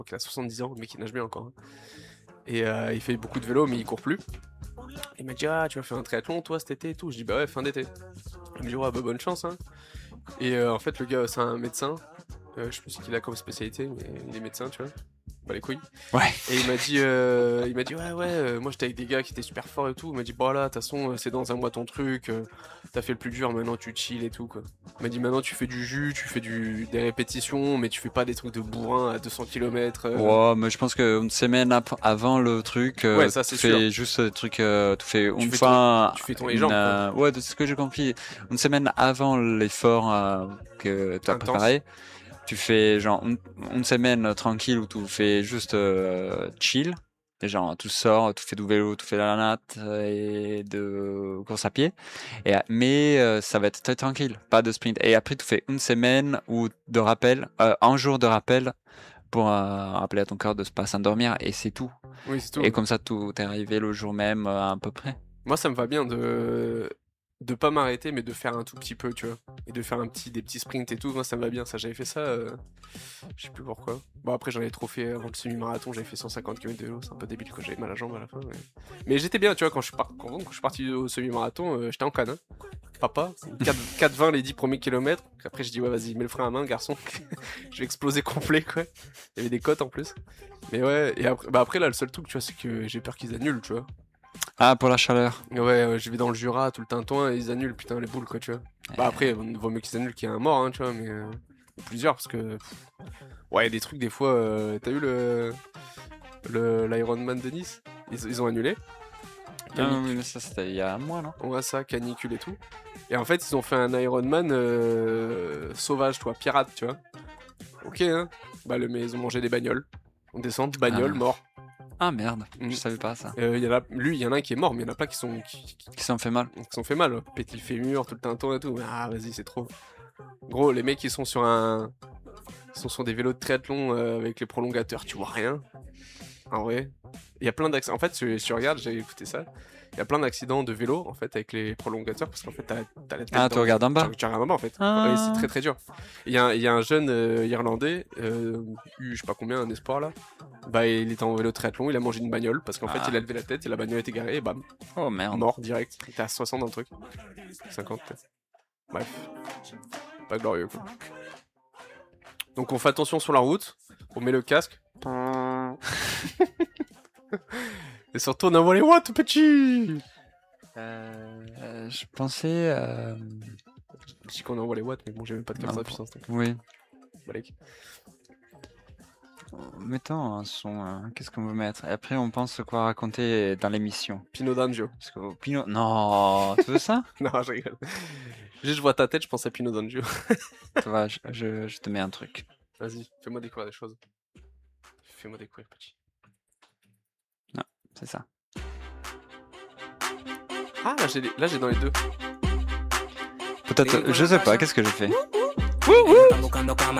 crois qu'il a 70 ans, le mec il nage bien encore. Hein. Et il fait beaucoup de vélo, mais il court plus. Il m'a dit, ah, tu vas faire un triathlon, toi, cet été et tout. Je dis, bah ouais, fin d'été. Il me dit, ouais, bah bonne chance. Hein. Et en fait, le gars, c'est un médecin. Je sais plus ce qu'il a comme spécialité, mais il est médecin, tu vois. Bah les couilles. Ouais. Et il m'a dit, ouais, moi j'étais avec des gars qui étaient super forts et tout. Il m'a dit, bah là, de toute façon, c'est dans un mois ton truc. T'as fait le plus dur, maintenant tu chill et tout, quoi. Il m'a dit, maintenant tu fais du jus, tu fais des répétitions, mais tu fais pas des trucs de bourrin à 200 km. Ouais, mais je pense qu'une semaine avant le truc, Ouais, ça, c'est tu fais sûr. juste le truc, tu fais Tu une fais fois, tu fais ton jambes, quoi. ouais, de ce que j'ai compris, une semaine avant l'effort que tu as Intense. préparé, tu fais genre une semaine tranquille où tu fais juste chill. Et genre, tu sors, tu fais du vélo, tu fais de la natte et de course à pied. Mais ça va être très tranquille, pas de sprint. Et après, tu fais une semaine ou de rappel, un jour de rappel pour rappeler à ton corps de pas s'endormir. Et c'est tout. Oui, c'est tout. Et comme ça, tout est arrivé le jour même à peu près. Moi, ça me va bien de pas m'arrêter, mais de faire un tout petit peu, tu vois. Et de faire des petits sprints et tout. Moi, ça me va bien. Ça, j'avais fait ça. Je sais plus pourquoi. Bon, après, j'en avais trop fait avant le semi-marathon. J'avais fait 150 km de vélo. C'est un peu débile quand j'avais mal à la jambe à la fin. Mais j'étais bien, tu vois. Quand je suis parti au semi-marathon, j'étais en canne. Hein. Papa, 4,20 les 10 premiers kilomètres. Après, je dis, ouais, vas-y, mets le frein à main, garçon. Je vais exploser complet, quoi. Il y avait des côtes en plus. Mais ouais, et après, là, le seul truc, tu vois, c'est que j'ai peur qu'ils annulent, tu vois. Ah, pour la chaleur. Ouais, je vais dans le Jura, tout le tintouin, et ils annulent, putain, les boules, quoi, tu vois. Bah après, vaut mieux qu'ils annulent qu'il y ait un mort, hein, tu vois, mais plusieurs, parce que... Ouais, des trucs, des fois, t'as vu l'Ironman de Nice? Ils ont annulé. Ah, oui, mais ça, c'était il y a un mois, non? On voit ça, canicule et tout. Et en fait, ils ont fait un Ironman sauvage, toi, pirate, tu vois. Ok, hein. Bah, mais ils ont mangé des bagnoles. On descend, bagnole, mort. Ah merde, je savais pas ça. Il y en a un qui est mort, mais il y en a plein qui s'en fait mal. Qui sont fait mal, ouais. Péter le fémur, tout le tintouin et tout. Ah, vas-y, c'est trop. Gros, les mecs, ils sont sur des vélos de triathlon avec les prolongateurs, tu vois rien. En vrai. Il y a plein d'accidents. En fait, si tu regardes, j'ai écouté ça. Il y a plein d'accidents de vélo, en fait, avec les prolongateurs, parce qu'en fait, t'as la tête. Ah, tu regardes en bas? Tu regardes en bas, en fait. Ah. Ouais, c'est très très dur. Il y a un jeune Irlandais, je sais pas combien, un espoir là. Bah, il était en vélo de triathlon, il a mangé une bagnole, parce qu'en fait, il a levé la tête et la bagnole était garée, et bam. Oh merde. Mort, direct. Il était à 60 dans le truc. 50 peut-être. Bref. Pas glorieux, quoi. Donc, on fait attention sur la route, on met le casque. Et surtout, on envoie les watts, petit. Je pensais. Je dis qu'on envoie les watts, mais bon, j'ai même pas de capteur de puissance. Donc... Oui. Balèque. Mettons un son. Qu'est-ce qu'on veut mettre? Et après, on pense quoi raconter dans l'émission. Pino D'Angio. Parce que Pino. Non, tu veux ça? Non, je rigole. Juste, je vois ta tête, je pense à Pino D'Angio. Tu vois, je te mets un truc. Vas-y, fais-moi découvrir des choses. Fais-moi découvrir, petit. Non, c'est ça. Ah, là, j'ai dans les deux. Peut-être, je sais pas, qu'est-ce que j'ai fait?